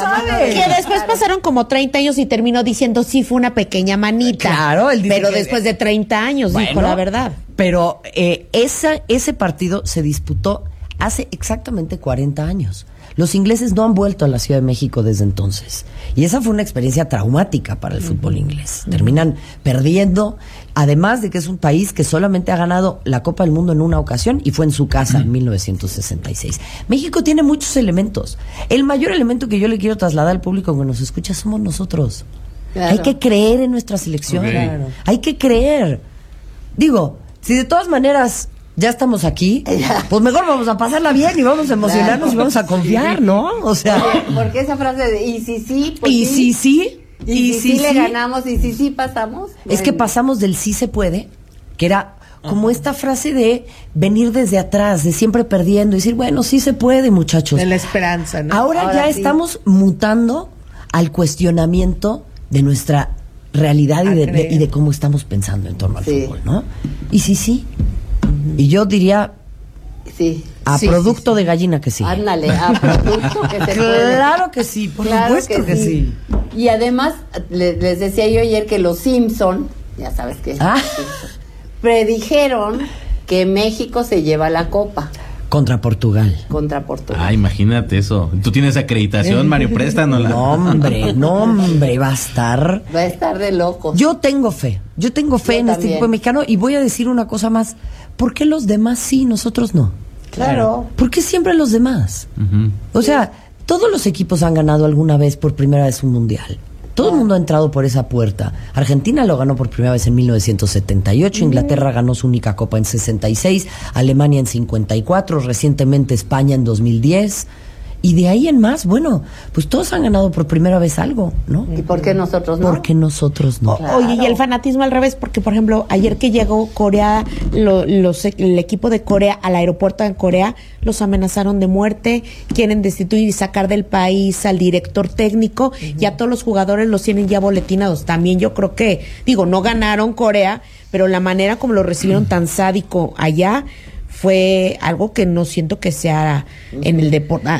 sabe. Que después pasaron como 30 años y terminó diciendo sí fue una pequeña manita. Claro, él dice pero que después de 30 años dijo la verdad. Pero ese partido se disputó hace exactamente 40 años. Los ingleses no han vuelto a la Ciudad de México desde entonces. Y esa fue una experiencia traumática para el fútbol inglés. Terminan perdiendo, además de que es un país que solamente ha ganado la Copa del Mundo en una ocasión y fue en su casa en 1966. México tiene muchos elementos. El mayor elemento que yo le quiero trasladar al público que nos escucha somos nosotros. Claro. Hay que creer en nuestra selección. Okay. Claro. Hay que creer. Digo, si de todas maneras ya estamos aquí, pues mejor vamos a pasarla bien y vamos a emocionarnos y vamos a confiar, ¿no? O sea, porque esa frase de y si sí, pues y si sí, y si le ganamos, y si sí pasamos. Es que pasamos del sí se puede, que era como esta frase de venir desde atrás, de siempre perdiendo, y decir, bueno, sí se puede, muchachos. De la esperanza, ¿no? Ahora ya sí estamos mutando al cuestionamiento de nuestra realidad y de cómo estamos pensando en torno al fútbol, ¿no? Y sí. Y yo diría a producto de gallina que sí. Ándale, a producto que se puede. Claro que sí, por supuesto que sí. Y además, les decía yo ayer que los Simpson, ya sabes que predijeron que México se lleva la copa. Contra Portugal. Ah, imagínate eso. ¿Tú tienes acreditación, Mario? Préstanosla. No, hombre, va a estar. Va a estar de locos. Yo tengo fe en este equipo mexicano y voy a decir una cosa más. ¿Por qué los demás sí, nosotros no? Claro. ¿Por qué siempre los demás? O sea, todos los equipos han ganado alguna vez por primera vez un mundial. Todo el mundo ha entrado por esa puerta. Argentina lo ganó por primera vez en 1978, Inglaterra ganó su única copa en 66, Alemania en 54, recientemente España en 2010. Y de ahí en más, bueno, pues todos han ganado por primera vez algo, ¿no? ¿Y por qué nosotros no? ¿Por qué nosotros no? Claro. Oye, y el fanatismo al revés, porque por ejemplo, ayer que llegó Corea, el equipo de Corea al aeropuerto en Corea, los amenazaron de muerte, quieren destituir y sacar del país al director técnico, y a todos los jugadores los tienen ya boletinados. También yo creo que, no ganaron Corea, pero la manera como lo recibieron tan sádico allá, fue algo que no siento que sea en el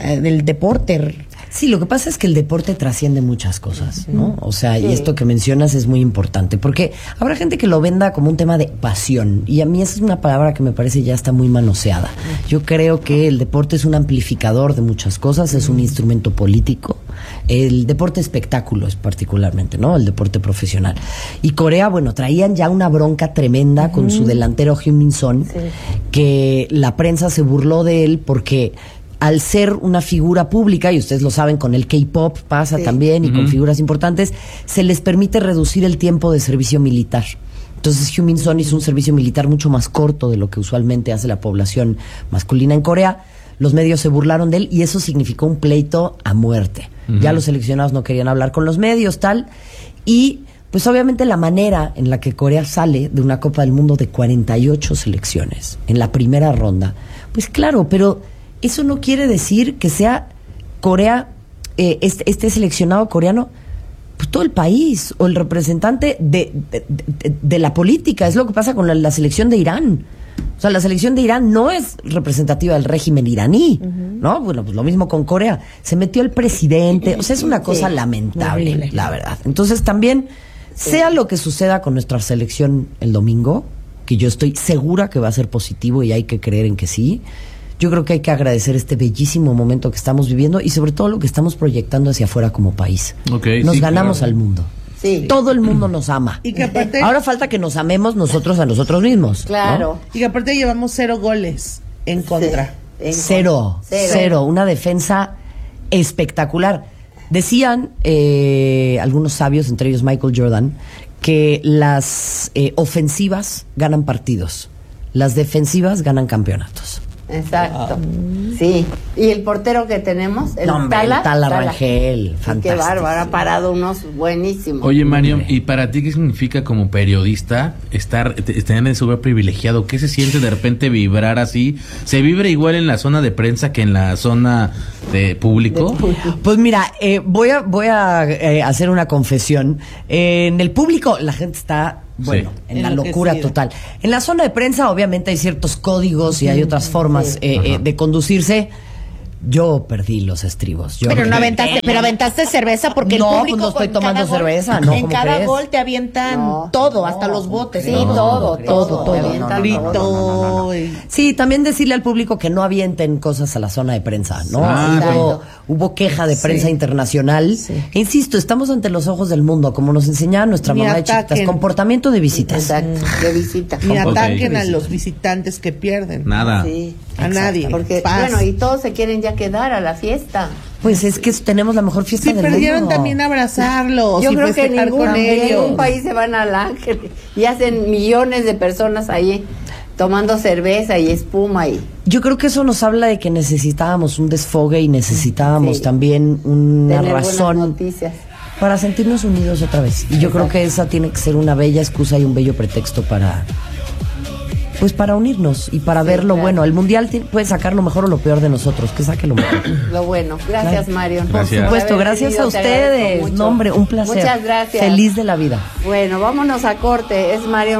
deporte. Sí, lo que pasa es que el deporte trasciende muchas cosas, ¿no? O sea, y esto que mencionas es muy importante, porque habrá gente que lo venda como un tema de pasión, y a mí esa es una palabra que me parece ya está muy manoseada. Yo creo que el deporte es un amplificador de muchas cosas, es un instrumento político. El deporte espectáculo es particularmente, ¿no? El deporte profesional. Y Corea, bueno, traían ya una bronca tremenda con su delantero Heung-min Son, que la prensa se burló de él porque al ser una figura pública, y ustedes lo saben, con el K-pop pasa también, y con figuras importantes, se les permite reducir el tiempo de servicio militar. Entonces Heung-min Son hizo un servicio militar mucho más corto de lo que usualmente hace la población masculina en Corea. Los medios se burlaron de él y eso significó un pleito a muerte. Ya los seleccionados no querían hablar con los medios, tal. Y pues obviamente la manera en la que Corea sale de una Copa del Mundo de 48 selecciones en la primera ronda, pues claro, pero eso no quiere decir que sea Corea, este seleccionado coreano, pues todo el país o el representante de la política. Es lo que pasa con la selección de Irán. O sea, la selección de Irán no es representativa del régimen iraní, ¿no? Bueno, pues lo mismo con Corea. Se metió el presidente, o sea, es una cosa lamentable, la verdad. Entonces también, sea lo que suceda con nuestra selección el domingo, que yo estoy segura que va a ser positivo y hay que creer en que sí, yo creo que hay que agradecer este bellísimo momento que estamos viviendo y sobre todo lo que estamos proyectando hacia afuera como país. Nos ganamos al mundo. Sí. Todo el mundo nos ama. Y que aparte, ahora falta que nos amemos nosotros a nosotros mismos. Claro. ¿No? Y que aparte llevamos 0 goles en contra. Cero. Una defensa espectacular. Decían algunos sabios, entre ellos Michael Jordan, que las ofensivas ganan partidos, las defensivas ganan campeonatos. Exacto. Sí. Y el portero que tenemos, el Tala Rangel, fantástico. Qué bárbaro, ha parado unos buenísimos. Oye, Mario, ¿y para ti qué significa como periodista estar en ese lugar privilegiado? ¿Qué se siente de repente vibrar así? ¿Se vibra igual en la zona de prensa que en la zona de público? Pues mira, voy a hacer una confesión. En el público la gente está... Bueno, en la locura total. En la zona de prensa obviamente hay ciertos códigos y hay otras formas de conducirse, yo perdí los estribos. Pero aventaste cerveza porque No, el pues público no estoy en tomando cada gol- cerveza, ¿no? En ¿Cómo cada crees? gol te avientan todo, hasta los botes. Sí, ¿no? todo. todo. te avientan Grito. todo. Sí, también decirle al público que no avienten cosas a la zona de prensa, ¿no? Ah, Hubo queja de prensa Sí. internacional. E insisto, estamos ante los ojos del mundo, como nos enseñaba nuestra Ni mamá de chiquitas. ataquen. Comportamiento de visitas. Exacto, de visita. Ni Ok. ataquen a los visitantes que pierden. Nada. Sí. A nadie. Porque, Paz. bueno, y todos se quieren ya quedar a la fiesta. Pues es que tenemos la mejor fiesta Si del perdieron mundo. también abrazarlos Yo y creo que festejar con en ellos. ningún país se van al Ángel y hacen millones de personas ahí tomando cerveza y espuma y Yo creo que eso nos habla de que necesitábamos un desfogue y necesitábamos Sí. también una tener buenas razón noticias. para sentirnos unidos otra vez. Y yo creo que esa tiene que ser una bella excusa y un bello pretexto para, pues para unirnos y para ver lo claro. bueno. El mundial puede sacar lo mejor o lo peor de nosotros, que saque lo mejor. Lo bueno. Gracias, Marion. Gracias. Por supuesto, haber gracias venido, a te agradezco ustedes. mucho. No, hombre, un placer. Muchas gracias. Feliz de la vida. Bueno, vámonos a corte. Es Marion